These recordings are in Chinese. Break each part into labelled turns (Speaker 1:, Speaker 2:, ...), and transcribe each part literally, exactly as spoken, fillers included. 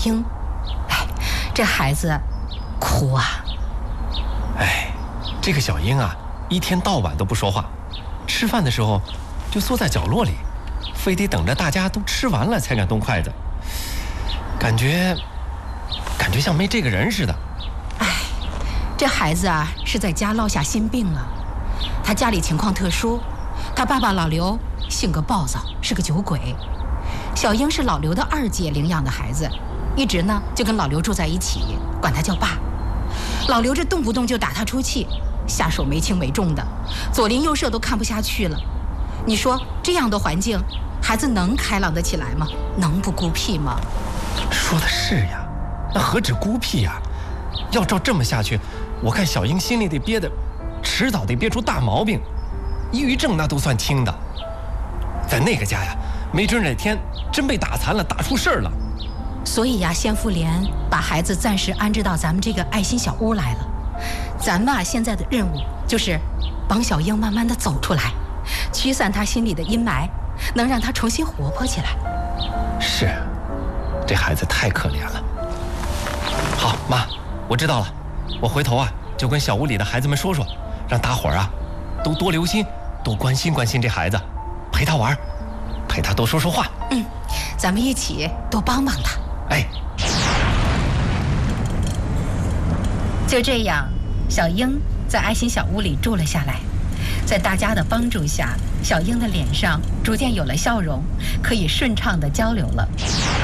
Speaker 1: 英，哎，这孩子苦啊。
Speaker 2: 哎，这个小英啊，一天到晚都不说话，吃饭的时候就缩在角落里，非得等着大家都吃完了才敢动筷子，感觉感觉像没这个人似的。
Speaker 1: 哎，这孩子啊是在家落下心病了，他家里情况特殊，他爸爸老刘性格暴躁，是个酒鬼。小英是老刘的二姐领养的孩子，一直呢就跟老刘住在一起，管他叫爸。老刘这动不动就打他出气，下手没轻没重的，左邻右舍都看不下去了。你说这样的环境，孩子能开朗得起来吗？能不孤僻吗？
Speaker 2: 说的是呀，那何止孤僻呀！要照这么下去，我看小英心里得憋得，迟早得憋出大毛病，抑郁症那都算轻的。在那个家呀，没准哪天真被打残了，打出事儿了。
Speaker 1: 所以呀，先妇联把孩子暂时安置到咱们这个爱心小屋来了。咱们啊，现在的任务就是帮小英慢慢的走出来，驱散她心里的阴霾，能让她重新活泼起来。
Speaker 2: 是，这孩子太可怜了。好，妈，我知道了，我回头啊就跟小屋里的孩子们说说，让大伙儿啊都多留心，多关心关心这孩子，陪他玩，陪他多说说话。
Speaker 1: 嗯，咱们一起多帮帮他。
Speaker 2: 哎，
Speaker 1: 就这样，小英在爱心小屋里住了下来。在大家的帮助下，小英的脸上逐渐有了笑容，可以顺畅地交流了。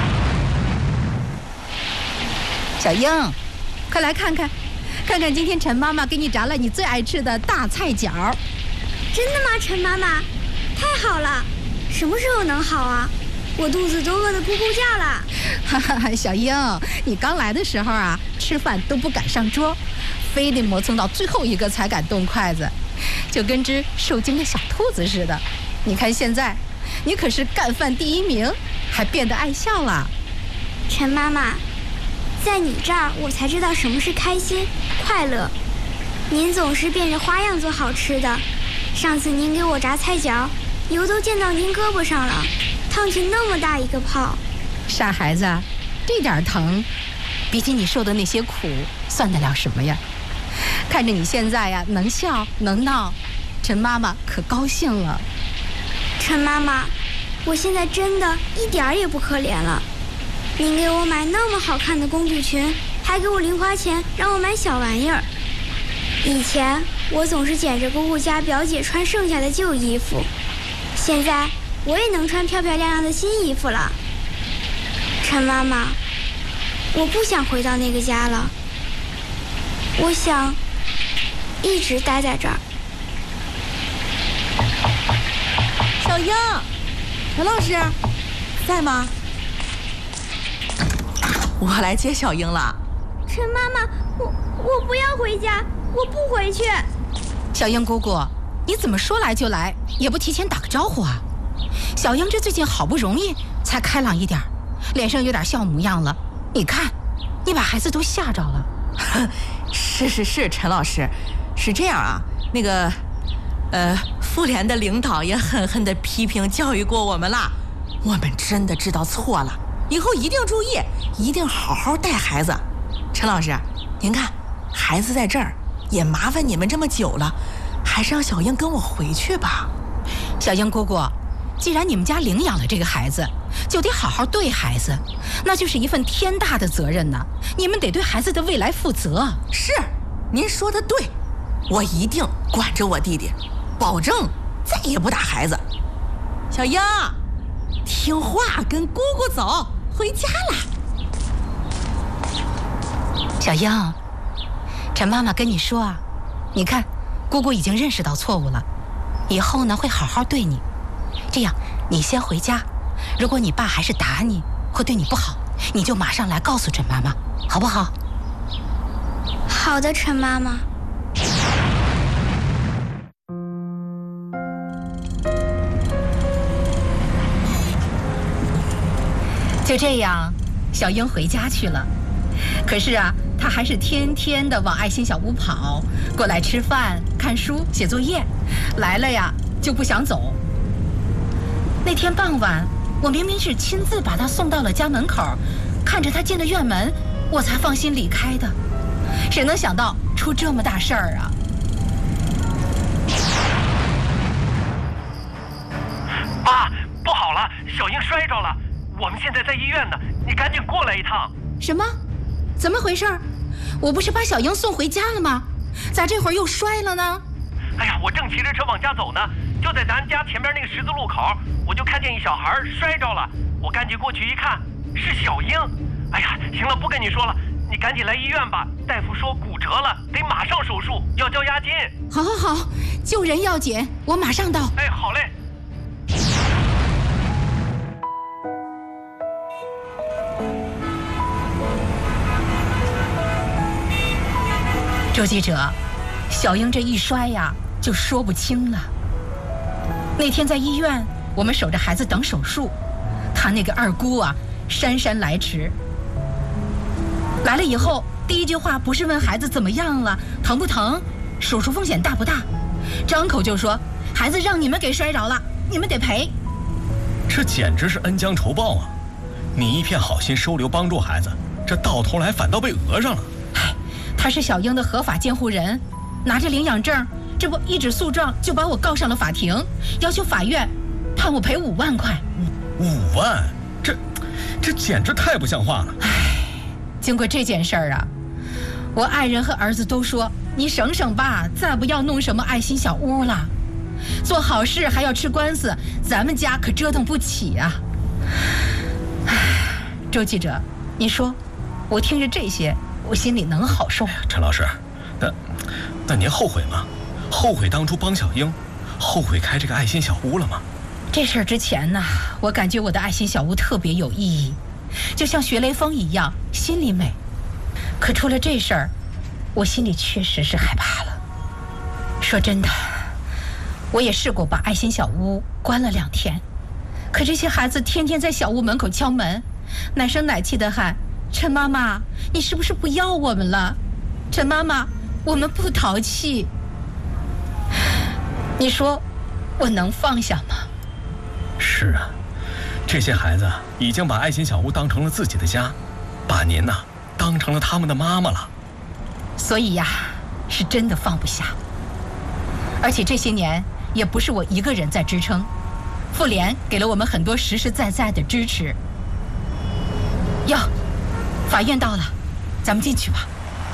Speaker 1: 小英，快来看看，看看今天陈妈妈给你炸了你最爱吃的大菜饺。
Speaker 3: 真的吗，陈妈妈？太好了！什么时候能好啊？我肚子都饿得咕咕叫了。
Speaker 1: 哈哈，小英，你刚来的时候啊，吃饭都不敢上桌，非得磨蹭到最后一个才敢动筷子，就跟只受惊的小兔子似的。你看现在，你可是干饭第一名，还变得爱笑了。
Speaker 3: 陈妈妈，在你这儿我才知道什么是开心快乐。您总是变着花样做好吃的，上次您给我炸菜饺，油都溅到您胳膊上了，烫起那么大一个泡。
Speaker 1: 傻孩子，这点疼，比起你受的那些苦，算得了什么呀？看着你现在呀，能笑能闹，陈妈妈可高兴了。
Speaker 3: 陈妈妈，我现在真的一点儿也不可怜了。您给我买那么好看的公主裙，还给我零花钱让我买小玩意儿。以前我总是捡着姑姑家表姐穿剩下的旧衣服，现在我也能穿漂漂亮亮的新衣服了。陈妈妈，我不想回到那个家了，我想一直待在这儿。
Speaker 4: 小英，陈老师在吗？我来接小英了。
Speaker 3: 陈妈妈，我我不要回家，我不回去。
Speaker 1: 小英姑姑，你怎么说来就来，也不提前打个招呼啊？小英这最近好不容易才开朗一点，脸上有点笑模样了。你看，你把孩子都吓着了。
Speaker 4: 是是是，陈老师，是这样啊，那个，呃，妇联的领导也狠狠地批评教育过我们了，我们真的知道错了，以后一定注意，一定好好带孩子。陈老师，您看，孩子在这儿，也麻烦你们这么久了，还是让小英跟我回去吧。
Speaker 1: 小英姑姑，既然你们家领养了这个孩子，就得好好对孩子，那就是一份天大的责任呢。你们得对孩子的未来负责。
Speaker 4: 是，您说的对，我一定管着我弟弟，保证再也不打孩子。小英，听话，跟姑姑走，回家啦。
Speaker 1: 小英，陈妈妈跟你说啊，你看，姑姑已经认识到错误了，以后呢会好好对你。这样，你先回家，如果你爸还是打你或对你不好，你就马上来告诉陈妈妈，好不好？
Speaker 3: 好的，陈妈妈。
Speaker 1: 就这样，小英回家去了。可是啊，她还是天天的往爱心小屋跑，过来吃饭、看书、写作业，来了呀就不想走。那天傍晚，我明明是亲自把她送到了家门口，看看着他进了院门，我才放心离开的。谁能想到出这么大事儿啊！
Speaker 2: 爸，不好了，小英摔着了，我们现在在医院呢，你赶紧过来一趟。
Speaker 1: 什么？怎么回事？我不是把小英送回家了吗？咋这会儿又摔了呢？
Speaker 2: 哎呀，我正骑着车往家走呢，就在咱家前面那个十字路口，我就看见一小孩摔着了，我赶紧过去一看，是小英。哎呀，行了，不跟你说了，你赶紧来医院吧，大夫说骨折了，得马上手术，要交押金。
Speaker 1: 好好好，救人要紧，我马上到。
Speaker 2: 哎，好嘞。
Speaker 1: 周记者，小英这一摔呀，就说不清了。那天在医院，我们守着孩子等手术，他那个二姑啊，姗姗来迟。来了以后，第一句话不是问孩子怎么样了，疼不疼，手术风险大不大，张口就说孩子让你们给摔着了，你们得赔。
Speaker 5: 这简直是恩将仇报啊！你一片好心收留帮助孩子，这到头来反倒被讹上了。
Speaker 1: 他是小英的合法监护人，拿着领养证，这不一纸诉状就把我告上了法庭，要求法院判我赔五万块。
Speaker 5: 五五万，这这简直太不像话了。
Speaker 1: 唉，经过这件事儿啊，我爱人和儿子都说你省省吧，再不要弄什么爱心小屋了，做好事还要吃官司，咱们家可折腾不起啊。唉，周记者，你说我听着这些，我心里能好受？
Speaker 5: 陈老师，那那您后悔吗？后悔当初帮小英，后悔开这个爱心小屋了吗？
Speaker 1: 这事儿之前呢，我感觉我的爱心小屋特别有意义，就像学雷锋一样，心里美。可出了这事儿，我心里确实是害怕了。说真的，我也试过把爱心小屋关了两天，可这些孩子天天在小屋门口敲门，奶声奶气的喊：“陈妈妈，你是不是不要我们了？陈妈妈，我们不淘气。”你说我能放下吗？
Speaker 5: 是啊，这些孩子已经把爱心小屋当成了自己的家，把您呐、啊、当成了他们的妈妈了。
Speaker 1: 所以呀，是真的放不下。而且这些年也不是我一个人在支撑，妇联给了我们很多实实在在的支持。哟，法院到了，咱们进去吧。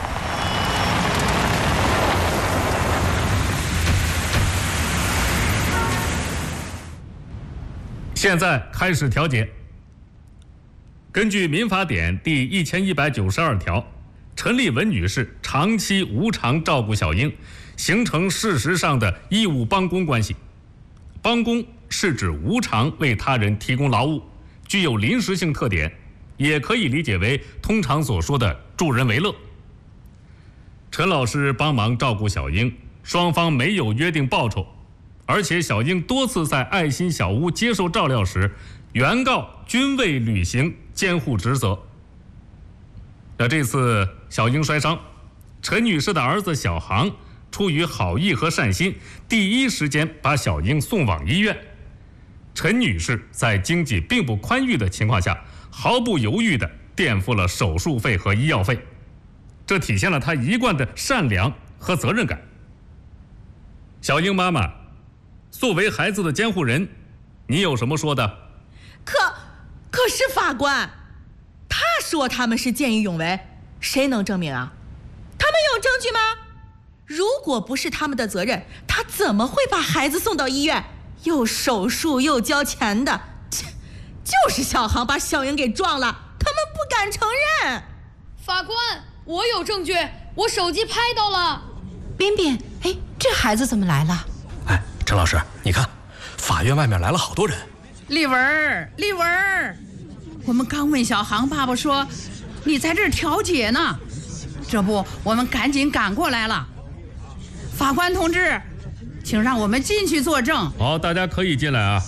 Speaker 6: 现在开始调解。根据民法典第一千一百九十二条，陈丽文女士长期无偿照顾小英，形成事实上的义务帮工关系。帮工是指无偿为他人提供劳务，具有临时性特点，也可以理解为通常所说的助人为乐。陈老师帮忙照顾小英，双方没有约定报酬，而且小英多次在爱心小屋接受照料时，原告均未履行监护职责。那这次小英摔伤，陈女士的儿子小航出于好意和善心，第一时间把小英送往医院。陈女士在经济并不宽裕的情况下，毫不犹豫地垫付了手术费和医药费，这体现了她一贯的善良和责任感。小英妈妈，作为孩子的监护人，你有什么说的？
Speaker 4: 可可是法官，他说他们是见义勇为，谁能证明啊？他们有证据吗？如果不是他们的责任，他怎么会把孩子送到医院，又手术又交钱的？就是小航把小英给撞了，他们不敢承认。
Speaker 7: 法官，我有证据，我手机拍到了。
Speaker 1: 彬彬，哎，这孩子怎么来了？
Speaker 5: 哎，陈老师，你看，法院外面来了好多人。
Speaker 8: 丽文，丽文，我们刚问小航爸爸说，你在这儿调解呢，这不，我们赶紧赶过来了。法官同志，请让我们进去作证。
Speaker 6: 好，大家可以进来啊。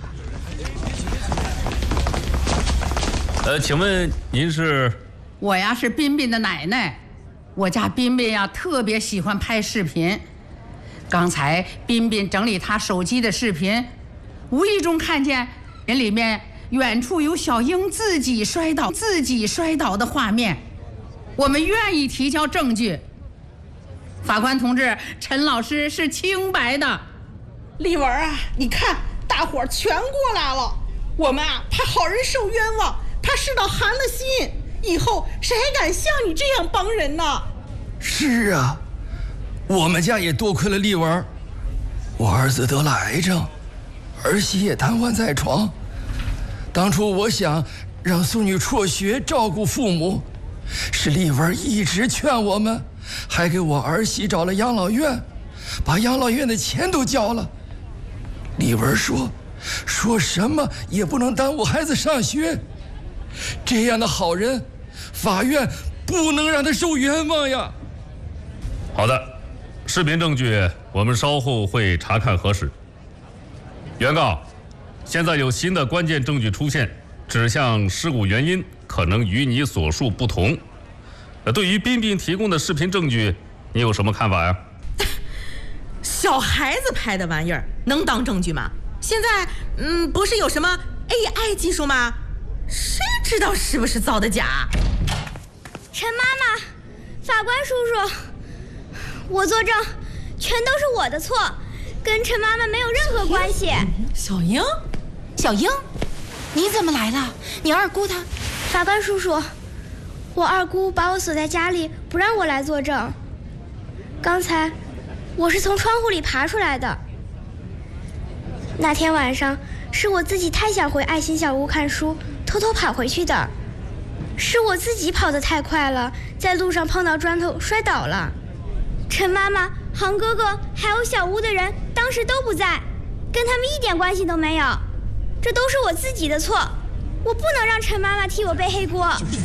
Speaker 6: 呃，请问您是？
Speaker 8: 我呀是彬彬的奶奶，我家彬彬呀特别喜欢拍视频。刚才彬彬整理他手机的视频，无意中看见人里面远处有小英自己摔倒、自己摔倒的画面，我们愿意提交证据。法官同志，陈老师是清白的。
Speaker 4: 丽文啊，你看，大伙儿全过来了。我们啊，怕好人受冤枉，怕世道寒了心，以后谁还敢像你这样帮人呢？
Speaker 9: 是啊，我们家也多亏了丽文。我儿子得了癌症，儿媳也瘫痪在床。当初我想让孙女辍学照顾父母，是丽文一直劝我们，还给我儿媳找了养老院，把养老院的钱都交了。丽文说说什么也不能耽误孩子上学，这样的好人，法院不能让他受冤枉呀。
Speaker 6: 好的，视频证据我们稍后会查看核实。原告，现在有新的关键证据出现，指向事故原因可能与你所述不同。呃，对于彬彬提供的视频证据，你有什么看法呀？
Speaker 4: 小孩子拍的玩意儿能当证据吗？现在，嗯，不是有什么 A I 技术吗？谁知道是不是造的假？
Speaker 3: 陈妈妈，法官叔叔，我作证，全都是我的错，跟陈妈妈没有任何关系。
Speaker 4: 小英，
Speaker 1: 小英，你怎么来了？你二姑她……
Speaker 3: 法官叔叔，我二姑把我锁在家里，不让我来作证。刚才我是从窗户里爬出来的。那天晚上是我自己太想回爱心小屋看书，偷偷跑回去的。是我自己跑得太快了，在路上碰到砖头摔倒了。陈妈妈、航哥哥还有小屋的人当时都不在，跟他们一点关系都没有。这都是我自己的错，我不能让陈妈妈替我背黑锅。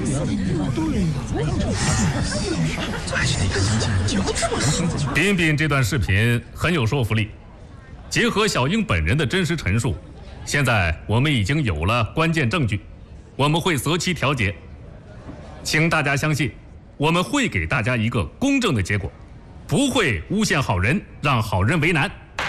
Speaker 6: 彬彬这段视频很有说服力，结合小英本人的真实陈述，现在我们已经有了关键证据，我们会择期调解。请大家相信，我们会给大家一个公正的结果，不会诬陷好人，让好人为难。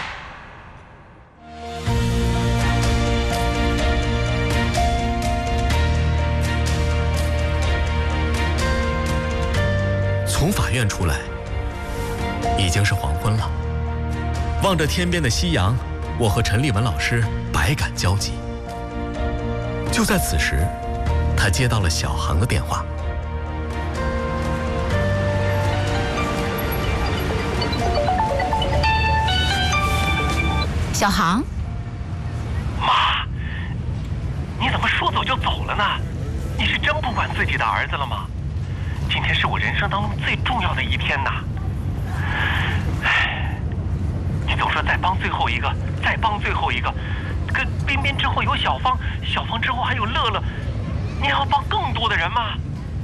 Speaker 5: 从法院出来，已经是黄昏了。望着天边的夕阳，我和陈丽文老师百感交集。就在此时，他接到了小航的电话。
Speaker 1: 小航，
Speaker 2: 妈，你怎么说走就走了呢？你是真不管自己的儿子了吗？今天是我人生当中最重要的一天呐！唉，你总说再帮最后一个，再帮最后一个，跟彬彬之后有小芳，小芳之后还有乐乐，你还要帮更多的人吗？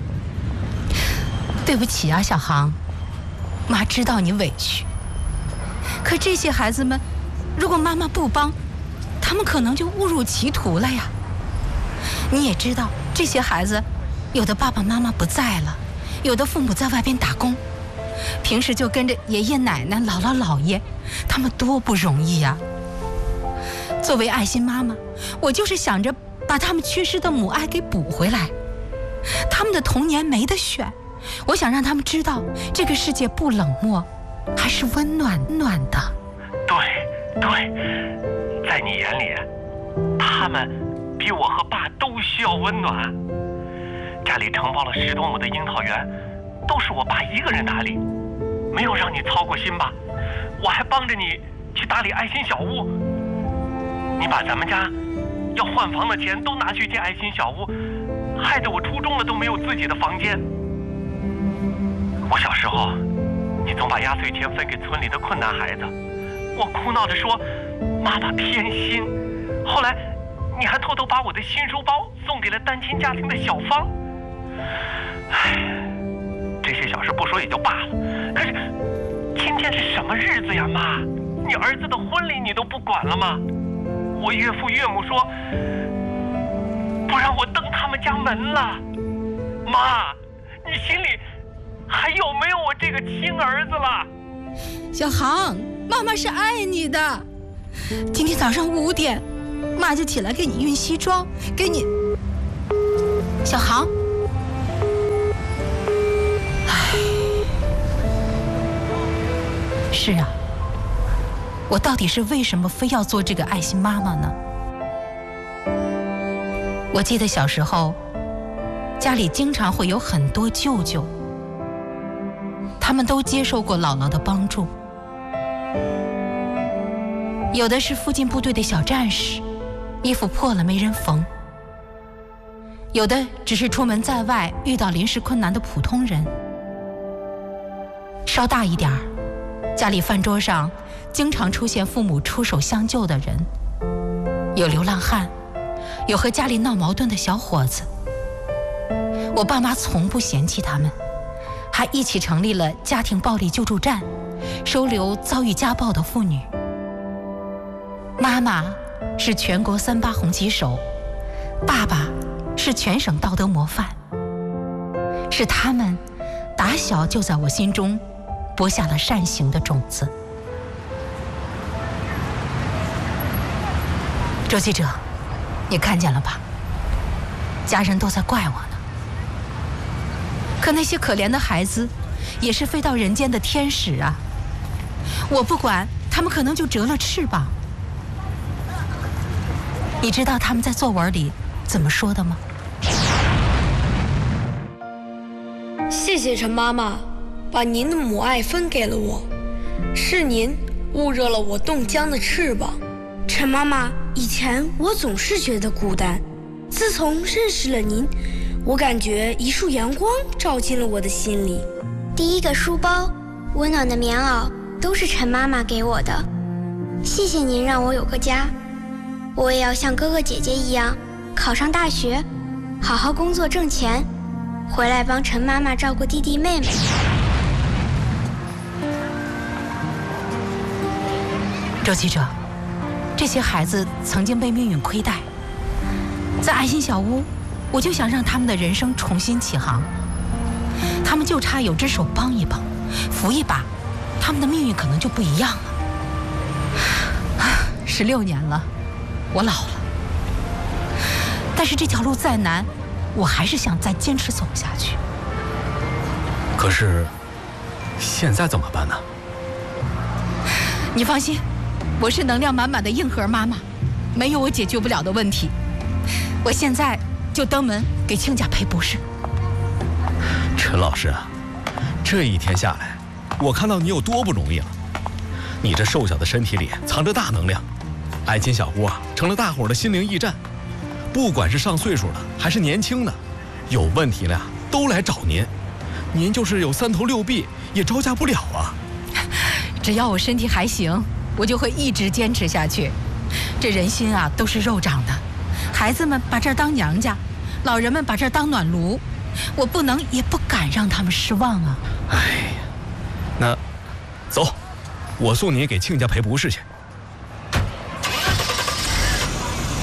Speaker 1: 对不起啊，小航，妈知道你委屈，可这些孩子们，如果妈妈不帮，他们可能就误入歧途了呀。你也知道，这些孩子，有的爸爸妈妈不在了，有的父母在外边打工，平时就跟着爷爷奶奶、姥姥姥爷，他们多不容易呀。作为爱心妈妈，我就是想着把他们缺失的母爱给补回来。他们的童年没得选，我想让他们知道，这个世界不冷漠，还是温暖暖的。
Speaker 2: 对对，在你眼里，他们比我和爸都需要温暖。家里承包了十多亩的樱桃园，都是我爸一个人打理，没有让你操过心吧？我还帮着你去打理爱心小屋，你把咱们家要换房的钱都拿去建爱心小屋，害得我初中了都没有自己的房间。我小时候，你总把压岁钱分给村里的困难孩子，我哭闹着说妈妈偏心，后来你还偷偷把我的新书包送给了单亲家庭的小芳。唉，这些小事不说也就罢了，可是今天是什么日子呀，妈？你儿子的婚礼你都不管了吗？我岳父岳母说不让我登他们家门了。妈，你心里还有没有我这个亲儿子了？
Speaker 1: 小航，妈妈是爱你的。今天早上五点， 妈就起来给你熨西装，给你。小航，唉，是啊，我到底是为什么非要做这个爱心妈妈呢？我记得小时候，家里经常会有很多舅舅，他们都接受过姥姥的帮助。有的是附近部队的小战士，衣服破了没人缝；有的只是出门在外遇到临时困难的普通人。稍大一点儿，家里饭桌上经常出现父母出手相救的人，有流浪汉，有和家里闹矛盾的小伙子。我爸妈从不嫌弃他们，还一起成立了家庭暴力救助站，收留遭遇家暴的妇女。妈妈是全国三八红旗手，爸爸是全省道德模范，是他们打小就在我心中播下了善行的种子。周记者，你看见了吧？家人都在怪我呢。可那些可怜的孩子，也是飞到人间的天使啊！我不管，他们可能就折了翅膀。你知道他们在作文里怎么说的吗？
Speaker 10: 谢谢陈妈妈，把您的母爱分给了我，是您捂热了我冻僵的翅膀。
Speaker 3: 陈妈妈，以前我总是觉得孤单，自从认识了您，我感觉一束阳光照进了我的心里。第一个书包，温暖的棉袄，都是陈妈妈给我的。谢谢您让我有个家，我也要像哥哥姐姐一样，考上大学，好好工作挣钱，回来帮陈妈妈照顾弟弟妹妹。
Speaker 1: 周记者，这些孩子曾经被命运亏待，在爱心小屋，我就想让他们的人生重新起航。他们就差有只手帮一帮，扶一把，他们的命运可能就不一样了。十六年了，我老了，但是这条路再难，我还是想再坚持走下去。
Speaker 5: 可是，现在怎么办呢？
Speaker 1: 你放心，我是能量满满的硬核妈妈，没有我解决不了的问题。我现在就登门给亲家赔不是。
Speaker 5: 陈老师啊，这一天下来，我看到你有多不容易了。你这瘦小的身体里藏着大能量，爱心小屋啊，成了大伙儿的心灵驿站。不管是上岁数的还是年轻的，有问题了呀，都来找您。您就是有三头六臂，也招架不了啊。
Speaker 1: 只要我身体还行，我就会一直坚持下去。这人心啊，都是肉长的。孩子们把这儿当娘家，老人们把这儿当暖炉，我不能也不敢让他们失望啊。
Speaker 5: 哎呀，那走，我送你给亲家赔不是去。